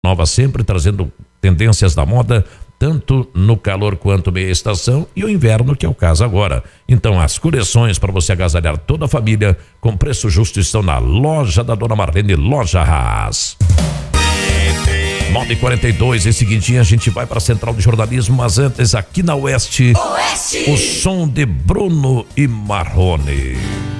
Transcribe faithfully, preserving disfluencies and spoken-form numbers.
Nova sempre trazendo tendências da moda, tanto no calor quanto meia estação e o inverno, que é o caso agora. Então as coleções para você agasalhar toda a família com preço justo estão na loja da Dona Marlene, Loja Haas. nove e quarenta e dois, em seguidinho a gente vai para a Central de Jornalismo, mas antes aqui na Oeste, Oeste, o som de Bruno e Marrone.